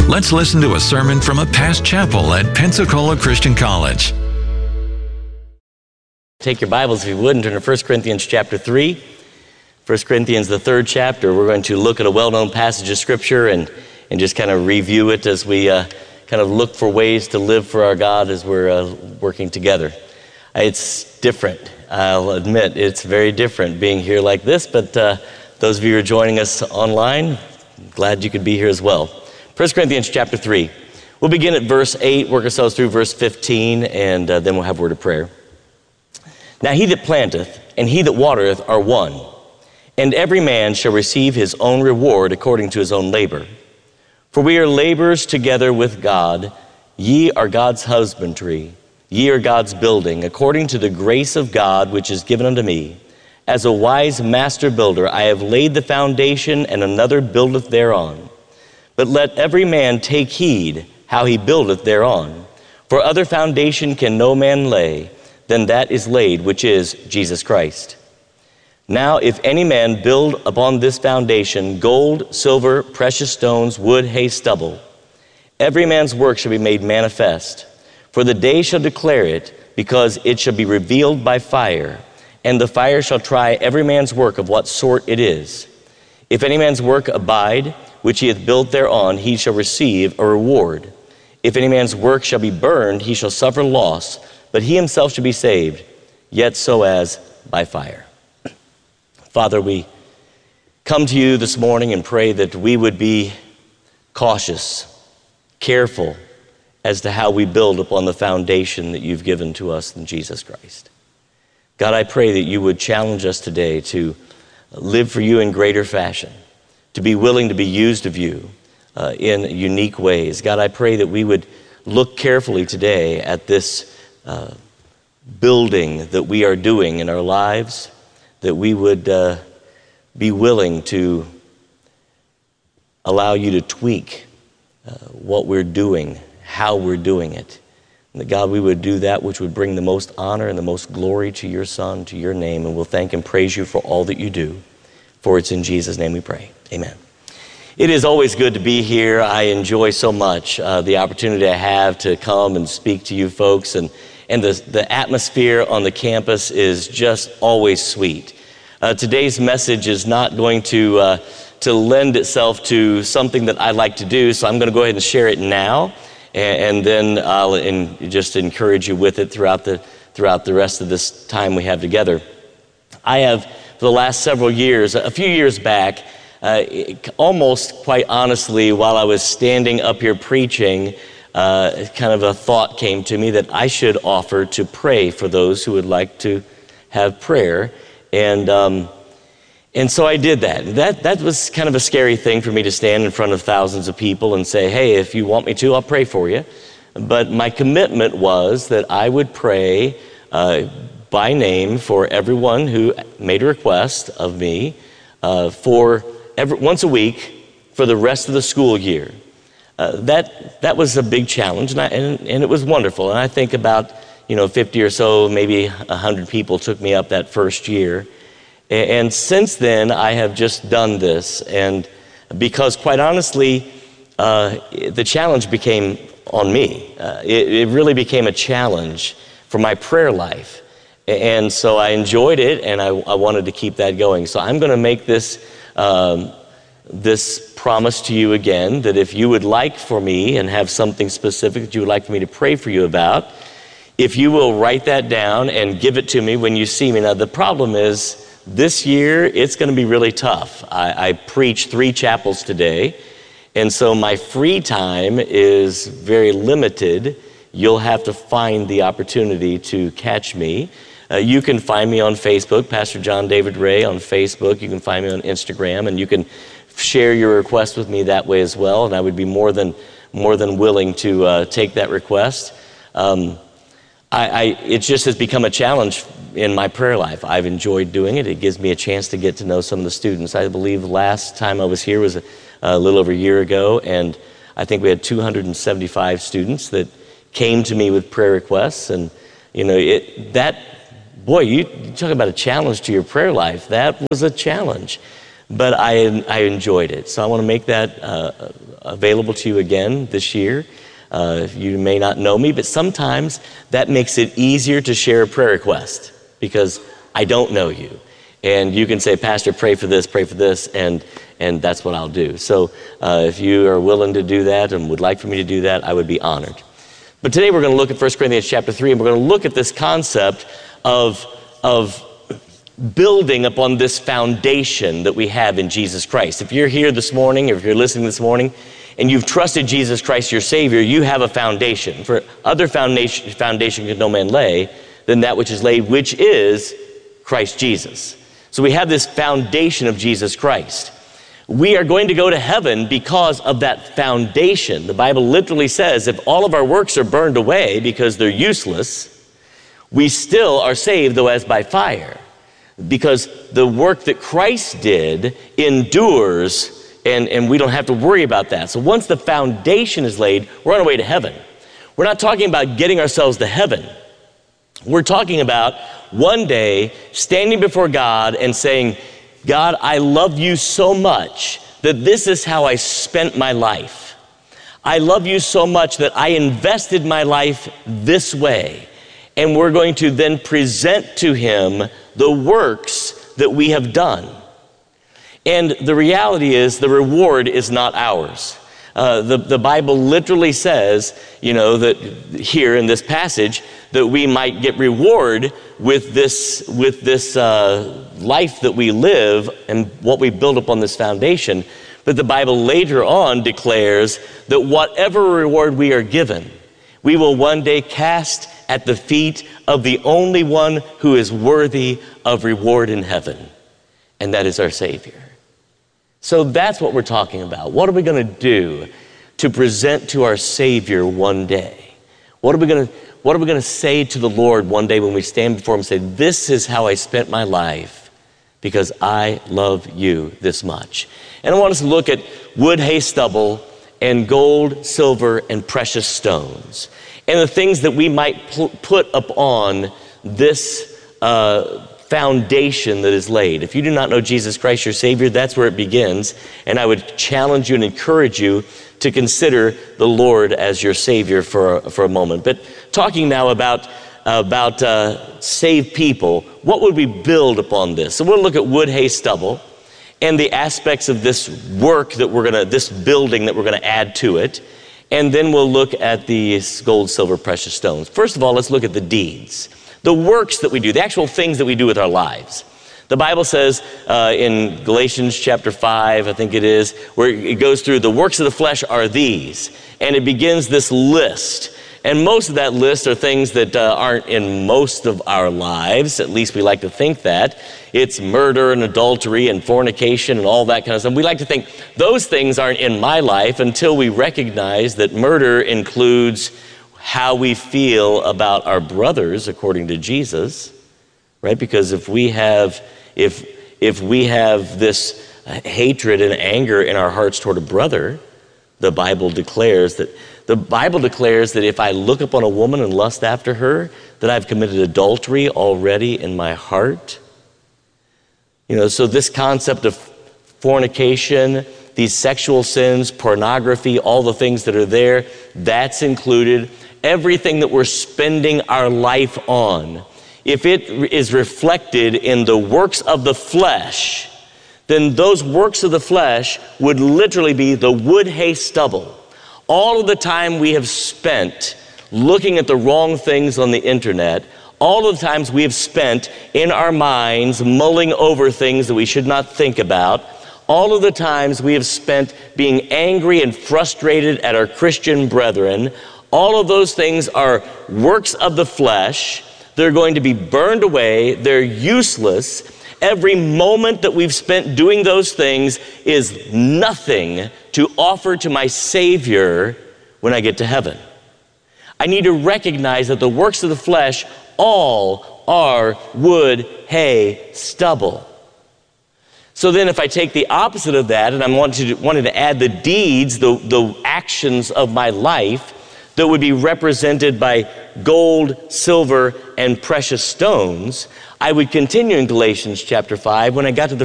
Let's listen to a sermon from a past chapel at Pensacola Christian College. Take your Bibles, if you would, and turn to 1 Corinthians chapter 3. 1 Corinthians, the third chapter. We're going to look at a well-known passage of Scripture and just kind of review it as we kind of look for ways to live for our God as we're working together. It's different. I'll admit it's very different being here like this, but those of you who are joining us online, glad you could be here as well. 1 Corinthians chapter 3. We'll begin at verse 8, work ourselves through verse 15, and then we'll have a word of prayer. Now he that planteth and he that watereth are one, and every man shall receive his own reward according to his own labor. For we are laborers together with God. Ye are God's husbandry, ye are God's building, according to the grace of God which is given unto me. As a wise master builder, I have laid the foundation, and another buildeth thereon. But let every man take heed how he buildeth thereon. For other foundation can no man lay than that is laid, which is Jesus Christ. Now if any man build upon this foundation gold, silver, precious stones, wood, hay, stubble, every man's work shall be made manifest. For the day shall declare it, because it shall be revealed by fire, and the fire shall try every man's work of what sort it is. If any man's work abide, which he hath built thereon, he shall receive a reward. If any man's work shall be burned, he shall suffer loss, but he himself shall be saved, yet so as by fire. Father, we come to you this morning and pray that we would be cautious, careful as to how we build upon the foundation that you've given to us in Jesus Christ. God, I pray that you would challenge us today to live for you in greater fashion, to be willing to be used of you in unique ways. God, I pray that we would look carefully today at this building that we are doing in our lives, that we would be willing to allow you to tweak what we're doing, how we're doing it. And that, God, we would do that which would bring the most honor and the most glory to your Son, to your name, and we'll thank and praise you for all that you do. For it's in Jesus' name we pray. Amen. It is always good to be here. I enjoy so much the opportunity I have to come and speak to you folks, and the atmosphere on the campus is just always sweet. Today's message is not going to lend itself to something that I like to do, so I'm going to go ahead and share it now, and then I'll just encourage you with it throughout the rest of this time we have together. I have, for the last several years, a few years back, almost quite honestly, while I was standing up here preaching, kind of a thought came to me that I should offer to pray for those who would like to have prayer. And so I did that. That was kind of a scary thing for me to stand in front of thousands of people and say, hey, if you want me to, I'll pray for you. But my commitment was that I would pray by name for everyone who made a request of me once a week for the rest of the school year. That was a big challenge, and it was wonderful. And I think about 50 or so, maybe 100 people took me up that first year. And since then, I have just done this. And because quite honestly, the challenge became on me. It really became a challenge for my prayer life. And so I enjoyed it, and I wanted to keep that going. So I'm going to make this promise to you again, that if you would like for me and have something specific that you would like for me to pray for you about, if you will write that down and give it to me when you see me. Now, the problem is this year, it's going to be really tough. I preach 3 chapels today, and so my free time is very limited. You'll have to find the opportunity to catch me. You can find me on Facebook, Pastor John David Ray on Facebook. You can find me on Instagram, and you can share your request with me that way as well, and I would be more than willing to take that request. It just has become a challenge in my prayer life. I've enjoyed doing it. It gives me a chance to get to know some of the students. I believe last time I was here was a little over a year ago, and I think we had 275 students that came to me with prayer requests, and you talk about a challenge to your prayer life. That was a challenge. but I enjoyed it. So I want to make that available to you again this year. You may not know me, but sometimes that makes it easier to share a prayer request because I don't know you. And you can say, Pastor, pray for this, and that's what I'll do. So if you are willing to do that and would like for me to do that, I would be honored. But today we're going to look at 1 Corinthians chapter 3, and we're going to look at this concept of building upon this foundation that we have in Jesus Christ. If you're here this morning, or if you're listening this morning, and you've trusted Jesus Christ your Savior, you have a foundation. For other foundation can no man lay than that which is laid, which is Christ Jesus. So we have this foundation of Jesus Christ. We are going to go to heaven because of that foundation. The Bible literally says if all of our works are burned away because they're useless, we still are saved, though as by fire. Because the work that Christ did endures, and we don't have to worry about that. So once the foundation is laid, we're on our way to heaven. We're not talking about getting ourselves to heaven. We're talking about one day standing before God and saying, God, I love you so much that this is how I spent my life. I love you so much that I invested my life this way. And we're going to then present to him the works that we have done. And the reality is the reward is not ours. The Bible literally says, that here in this passage, that we might get reward with this life that we live and what we build upon this foundation. But the Bible later on declares that whatever reward we are given, we will one day cast at the feet of the only one who is worthy of reward in heaven, and that is our Savior. So that's what we're talking about. What are we going to do to present to our Savior one day? What are we going to say to the Lord one day when we stand before him and say, this is how I spent my life because I love you this much? And I want us to look at wood, hay, stubble, and gold, silver, and precious stones, and the things that we might put upon this foundation that is laid. If you do not know Jesus Christ your Savior, that's where it begins. And I would challenge you and encourage you to consider the Lord as your Savior for a moment. But talking now about saved people, what would we build upon this? So we'll look at wood, hay, stubble, and the aspects of this work that this building that we're gonna add to it. And then we'll look at the gold, silver, precious stones. First of all, let's look at the deeds. The works that we do, the actual things that we do with our lives. The Bible says in Galatians chapter 5, I think it is, where it goes through the works of the flesh are these. And it begins this list. And most of that list are things that aren't in most of our lives. At least we like to think that. It's murder and adultery and fornication and all that kind of stuff. We like to think those things aren't in my life until we recognize that murder includes how we feel about our brothers according to Jesus, right? Because if we have this hatred and anger in our hearts toward a brother, the Bible declares that if I look upon a woman and lust after her, that I've committed adultery already in my heart. So this concept of fornication, these sexual sins, pornography, all the things that are there, that's included. Everything that we're spending our life on, if it is reflected in the works of the flesh, then those works of the flesh would literally be the wood, hay, stubble. All of the time we have spent looking at the wrong things on the internet, all of the times we have spent in our minds mulling over things that we should not think about, all of the times we have spent being angry and frustrated at our Christian brethren, all of those things are works of the flesh. They're going to be burned away. They're useless. Every moment that we've spent doing those things is nothing to offer to my Savior when I get to heaven. I need to recognize that the works of the flesh all are wood, hay, stubble. So then if I take the opposite of that and I'm wanting to add the deeds, the actions of my life that would be represented by gold, silver, and precious stones, I would continue in Galatians chapter 5 when I got to the